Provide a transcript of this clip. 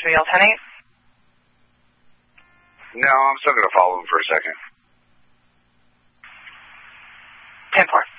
3L 10-8. No, I'm still going to follow him for a second. 10-4.